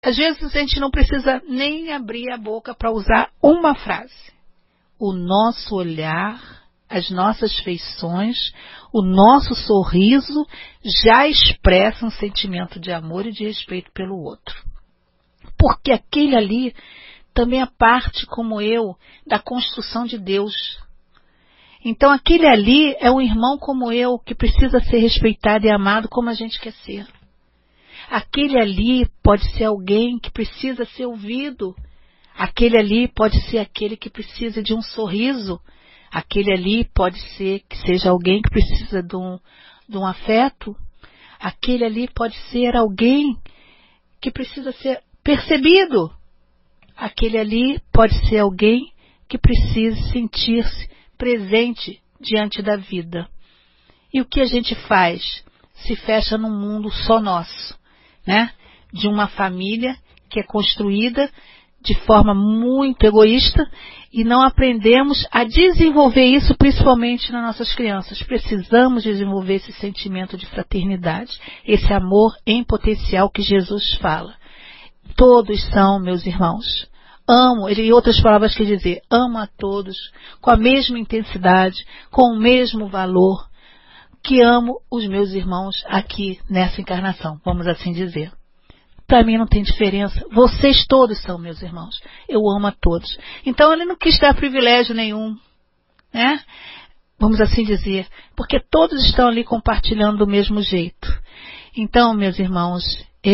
Às vezes a gente não precisa nem abrir a boca para usar uma frase. O nosso olhar, as nossas feições, o nosso sorriso já expressa um sentimento de amor e de respeito pelo outro. Porque aquele ali também é parte, como eu, da construção de Deus. Então aquele ali é um irmão como eu, que precisa ser respeitado e amado como a gente quer ser. Aquele ali pode ser alguém que precisa ser ouvido. Aquele ali pode ser aquele que precisa de um sorriso. Aquele ali pode ser que seja alguém que precisa de um afeto. Aquele ali pode ser alguém que precisa ser percebido. Aquele ali pode ser alguém que precisa sentir-se presente diante da vida. E o que a gente faz? Se fecha num mundo só nosso, né? De uma família que é construída de forma muito egoísta e não aprendemos a desenvolver isso, principalmente nas nossas crianças. Precisamos desenvolver esse sentimento de fraternidade, esse amor em potencial que Jesus fala. Todos são meus irmãos. Amo, ele em outras palavras quer dizer, amo a todos com a mesma intensidade, com o mesmo valor que amo os meus irmãos aqui nessa encarnação, vamos assim dizer. Para mim não tem diferença. Vocês todos são meus irmãos. Eu amo a todos. Então ele não quis dar privilégio nenhum, né? Vamos assim dizer. Porque todos estão ali compartilhando do mesmo jeito. Então, meus irmãos,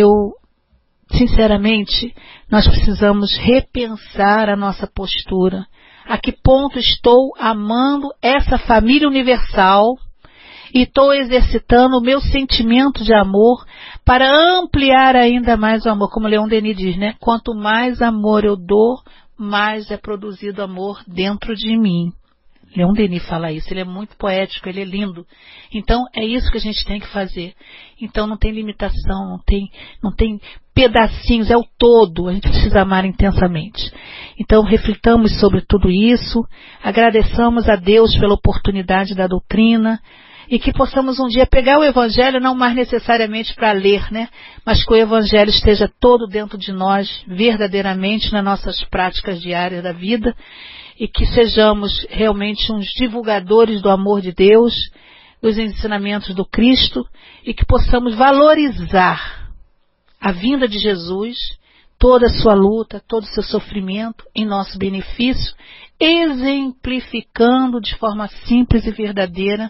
sinceramente, nós precisamos repensar a nossa postura. A que ponto estou amando essa família universal e estou exercitando o meu sentimento de amor para ampliar ainda mais o amor, como Leon Denis diz, né? Quanto mais amor eu dou, mais é produzido amor dentro de mim. Leon Denis fala isso, ele é muito poético, ele é lindo. Então é isso que a gente tem que fazer. Então não tem limitação, não tem pedacinhos, é o todo, a gente precisa amar intensamente. Então reflitamos sobre tudo isso, agradeçamos a Deus pela oportunidade da doutrina, e que possamos um dia pegar o Evangelho, não mais necessariamente para ler, né? Mas que o Evangelho esteja todo dentro de nós, verdadeiramente nas nossas práticas diárias da vida, e que sejamos realmente uns divulgadores do amor de Deus, dos ensinamentos do Cristo, e que possamos valorizar a vinda de Jesus, toda a sua luta, todo o seu sofrimento em nosso benefício, exemplificando de forma simples e verdadeira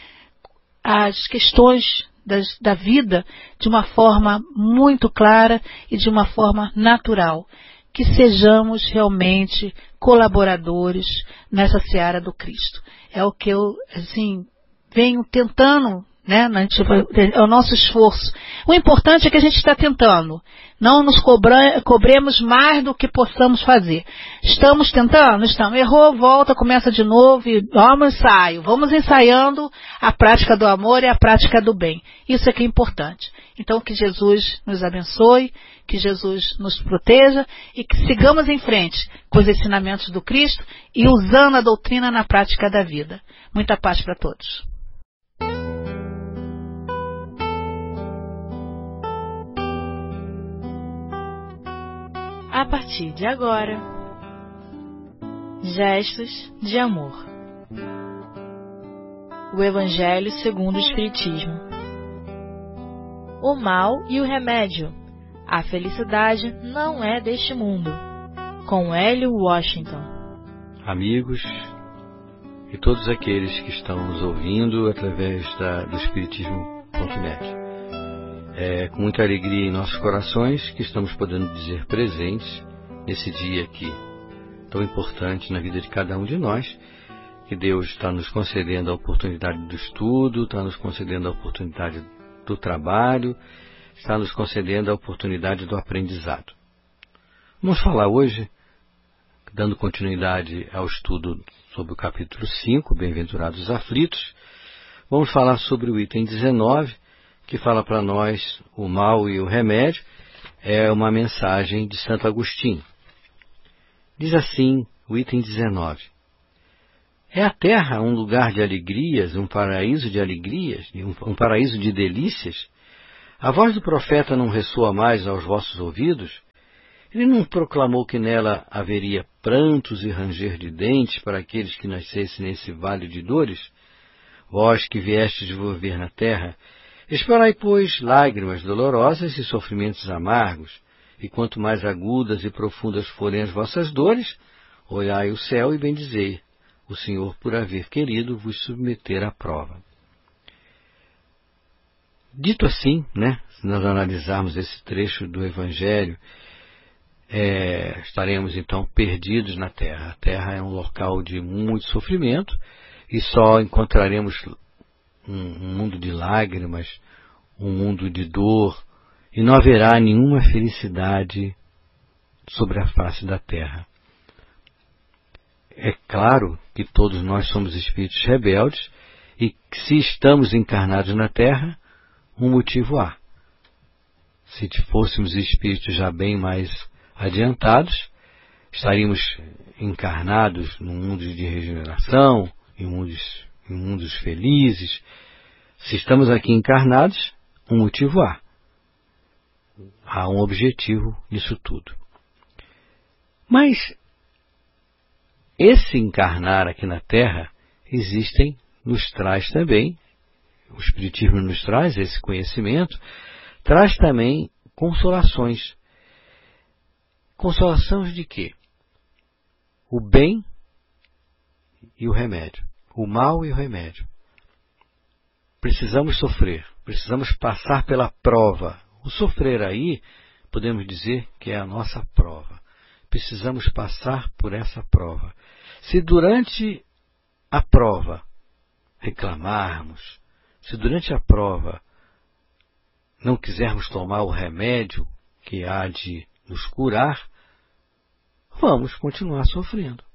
as questões da vida de uma forma muito clara e de uma forma natural. Que sejamos realmente colaboradores nessa seara do Cristo. É o que eu, venho tentando, né? É o nosso esforço. O importante é que a gente está tentando. Não nos cobremos mais do que possamos fazer. Estamos tentando? Estamos. Errou, volta, começa de novo e vamos ensaiando a prática do amor e a prática do bem. Isso é que é importante. Então que Jesus nos abençoe, que Jesus nos proteja e que sigamos em frente com os ensinamentos do Cristo e usando a doutrina na prática da vida. Muita paz para todos. A partir de agora, gestos de amor. O Evangelho segundo o Espiritismo. O mal e o remédio. A felicidade não é deste mundo. Com Hélio Washington. Amigos e todos aqueles que estão nos ouvindo através do Espiritismo.net. É com muita alegria em nossos corações que estamos podendo dizer presentes nesse dia aqui tão importante na vida de cada um de nós, que Deus está nos concedendo a oportunidade do estudo, está nos concedendo a oportunidade do trabalho, está nos concedendo a oportunidade do aprendizado. Vamos falar hoje, dando continuidade ao estudo sobre o capítulo 5, Bem-aventurados os aflitos, vamos falar sobre o item 19, que fala para nós o mal e o remédio, é uma mensagem de Santo Agostinho. Diz assim o item 19. É a terra um lugar de alegrias, um paraíso de alegrias, um paraíso de delícias? A voz do profeta não ressoa mais aos vossos ouvidos? Ele não proclamou que nela haveria prantos e ranger de dentes para aqueles que nascessem nesse vale de dores? Vós que viestes viver na terra, esperai, pois, lágrimas dolorosas e sofrimentos amargos, e quanto mais agudas e profundas forem as vossas dores, olhai o céu e bendizei o Senhor por haver querido vos submeter à prova. Dito assim, se nós analisarmos esse trecho do Evangelho, estaremos então perdidos na terra. A terra é um local de muito sofrimento e só encontraremos um mundo de lágrimas, um mundo de dor, e não haverá nenhuma felicidade sobre a face da terra. É claro que todos nós somos espíritos rebeldes e que se estamos encarnados na terra, um motivo há. Se fôssemos espíritos já bem mais adiantados, estaríamos encarnados num mundo de regeneração, em mundos felizes. Se estamos aqui encarnados, um motivo há. Há um objetivo nisso tudo. Mas esse encarnar aqui na Terra nos traz também, o Espiritismo nos traz esse conhecimento, traz também consolações. Consolações de quê? O bem e o remédio. O mal e o remédio. Precisamos sofrer, precisamos passar pela prova. O sofrer aí, podemos dizer que é a nossa prova. Precisamos passar por essa prova. Se durante a prova reclamarmos, se durante a prova não quisermos tomar o remédio que há de nos curar, vamos continuar sofrendo.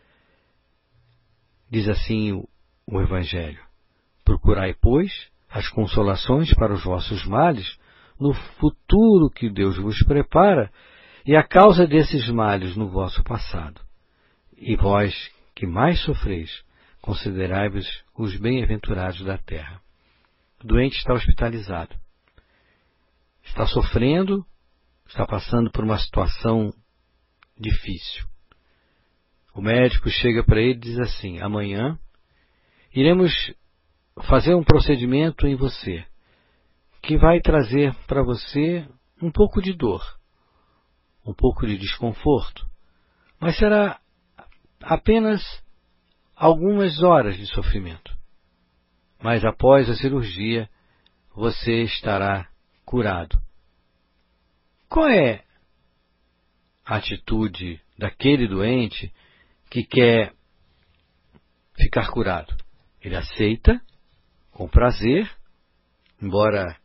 Diz assim o Evangelho: procurai, pois, as consolações para os vossos males no futuro que Deus vos prepara, e a causa desses males no vosso passado. E vós, que mais sofreis, considerai-vos os bem-aventurados da terra. O doente está hospitalizado, está sofrendo, está passando por uma situação difícil. O médico chega para ele e diz assim: amanhã iremos fazer um procedimento em você que vai trazer para você um pouco de dor, um pouco de desconforto, mas será apenas algumas horas de sofrimento. Mas após a cirurgia, você estará curado. Qual é a atitude daquele doente que quer ficar curado? Ele aceita com prazer, embora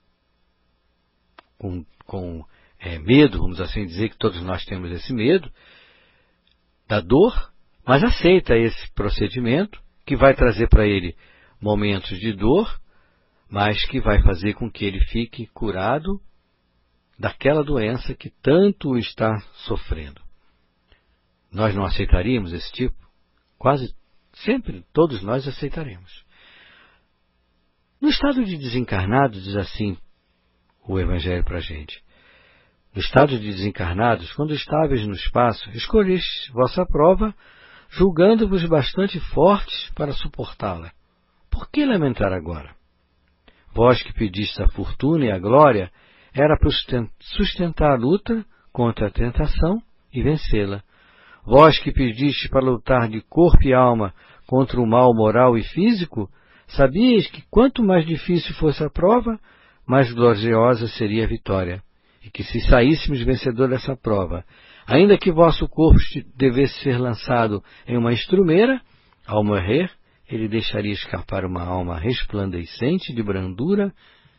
com medo, vamos assim dizer, que todos nós temos esse medo da dor, mas aceita esse procedimento que vai trazer para ele momentos de dor, mas que vai fazer com que ele fique curado daquela doença que tanto está sofrendo. Nós não aceitaríamos esse tipo? Quase sempre, todos nós aceitaremos. No estado de desencarnados, diz assim o Evangelho para a gente: no estado de desencarnados, quando estáveis no espaço, escolheste vossa prova, julgando-vos bastante fortes para suportá-la. Por que lamentar agora? Vós que pedistes a fortuna e a glória, era para sustentar a luta contra a tentação e vencê-la. Vós que pediste para lutar de corpo e alma contra o mal moral e físico, sabias que quanto mais difícil fosse a prova, mais gloriosa seria a vitória, e que se saíssemos vencedor dessa prova, ainda que vosso corpo devesse ser lançado em uma estrumeira, ao morrer, ele deixaria escapar uma alma resplandecente de brancura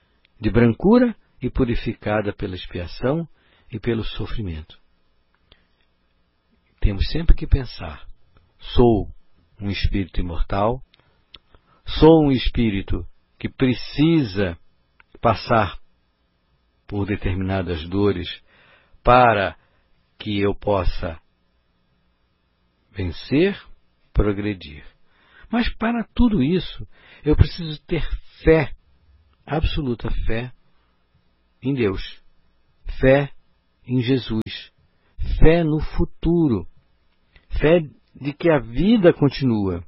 e purificada pela expiação e pelo sofrimento. Temos sempre que pensar: sou um espírito imortal, sou um espírito que precisa passar por determinadas dores para que eu possa vencer, progredir. Mas para tudo isso, eu preciso ter fé, absoluta fé, em Deus, fé em Jesus, fé no futuro, fé de que a vida continua.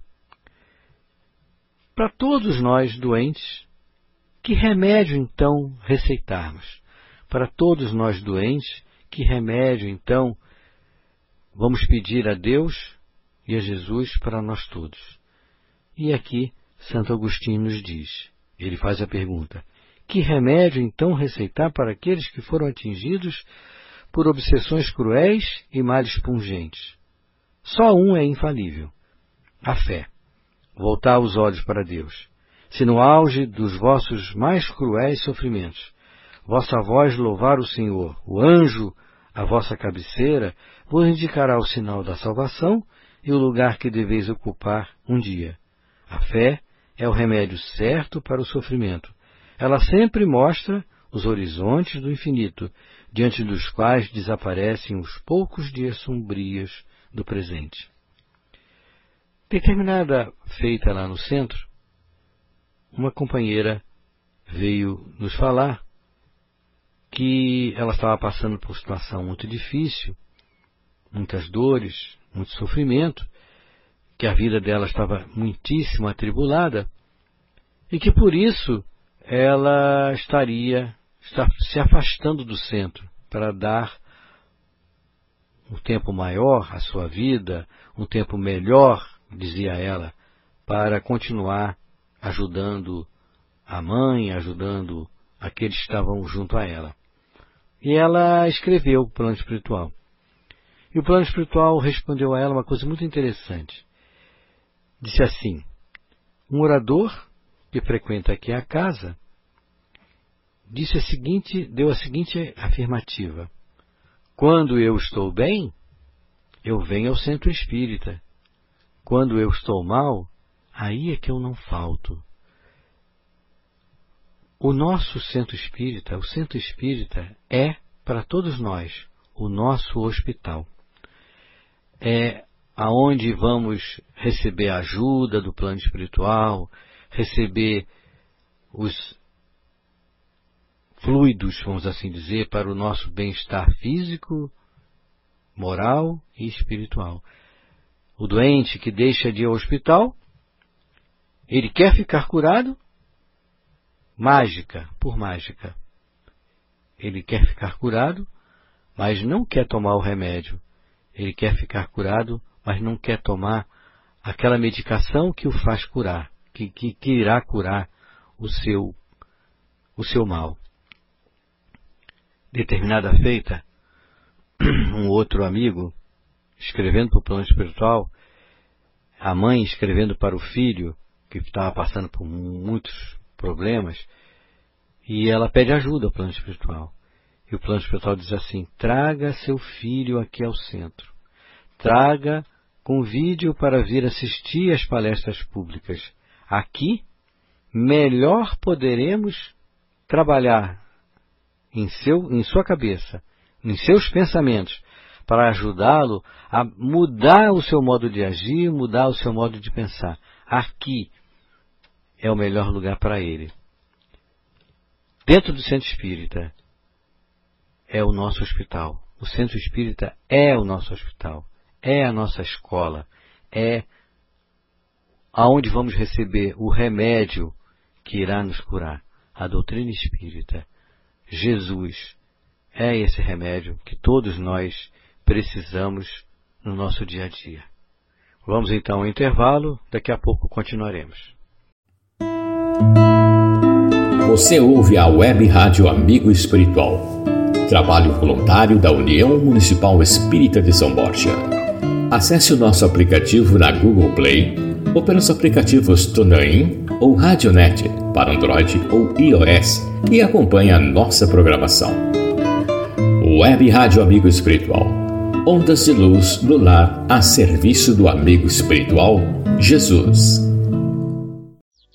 Para todos nós doentes, que remédio então receitarmos? Para todos nós doentes, que remédio então vamos pedir a Deus e a Jesus para nós todos? E aqui Santo Agostinho nos diz, ele faz a pergunta, que remédio então receitar para aqueles que foram atingidos por obsessões cruéis e males pungentes? Só um é infalível, a fé. Voltar os olhos para Deus. Se no auge dos vossos mais cruéis sofrimentos, vossa voz louvar o Senhor, o anjo, a vossa cabeceira, vos indicará o sinal da salvação e o lugar que deveis ocupar um dia. A fé é o remédio certo para o sofrimento. Ela sempre mostra os horizontes do infinito, diante dos quais desaparecem os poucos dias sombrios do presente. Determinada feita lá no centro, uma companheira veio nos falar que ela estava passando por uma situação muito difícil, muitas dores, muito sofrimento, que a vida dela estava muitíssimo atribulada e que por isso ela está se afastando do centro para dar um tempo maior à sua vida, um tempo melhor, dizia ela, para continuar ajudando a mãe, ajudando aqueles que estavam junto a ela. E ela escreveu o plano espiritual. E o plano espiritual respondeu a ela uma coisa muito interessante. Disse assim, um orador que frequenta aqui a casa deu a seguinte afirmativa: quando eu estou bem, eu venho ao centro espírita. Quando eu estou mal, aí é que eu não falto. O nosso centro espírita, o centro espírita é, para todos nós, o nosso hospital. É aonde vamos receber a ajuda do plano espiritual, receber os fluidos, vamos assim dizer, para o nosso bem-estar físico, moral e espiritual. O doente que deixa de ir ao hospital, ele quer ficar curado, mágica por mágica. Ele quer ficar curado, mas não quer tomar o remédio. Ele quer ficar curado, mas não quer tomar aquela medicação que o faz curar, que irá curar o seu mal. Determinada feita, um outro amigo, escrevendo para o plano espiritual, a mãe escrevendo para o filho, que estava passando por muitos problemas, e ela pede ajuda ao plano espiritual. E o plano espiritual diz assim, traga seu filho aqui ao centro. Traga, convide-o para vir assistir às palestras públicas. Aqui, melhor poderemos trabalhar em sua cabeça, em seus pensamentos, para ajudá-lo a mudar o seu modo de agir, mudar o seu modo de pensar. Aqui é o melhor lugar para ele. Dentro do centro espírita é o nosso hospital. O centro espírita é o nosso hospital. É a nossa escola. É aonde vamos receber o remédio que irá nos curar. A doutrina espírita. Jesus é esse remédio que todos nós precisamos no nosso dia a dia. Vamos então ao intervalo, daqui a pouco continuaremos. Você ouve a Web Rádio Amigo Espiritual, trabalho voluntário da União Municipal Espírita de São Borja. Acesse o nosso aplicativo na Google Play ou pelos aplicativos TuneIn ou Radionet para Android ou iOS e acompanhe a nossa programação. Web Rádio Amigo Espiritual, ondas de luz no lar a serviço do amigo espiritual Jesus.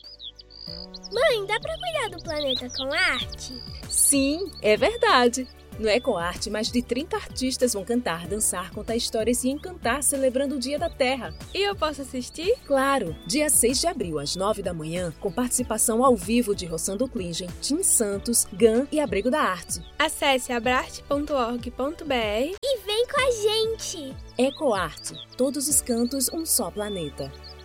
Mãe, dá pra cuidar do planeta com arte? Sim, é verdade. No EcoArte, mais de 30 artistas vão cantar, dançar, contar histórias e encantar celebrando o Dia da Terra. E eu posso assistir? Claro! Dia 6 de abril, às 9 da manhã, com participação ao vivo de Rossando Klingen, Tim Santos, GAN e Abrigo da Arte. Acesse abrarte.org.br e vem com a gente! EcoArte. Todos os cantos, um só planeta.